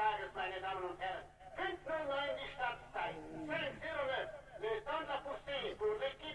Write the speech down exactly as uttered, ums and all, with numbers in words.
Tages, meine Damen und Herren. fünf Uhr neun die Stadtzeit. cinq heures neuf. Le temps de la poussée pour l'équipe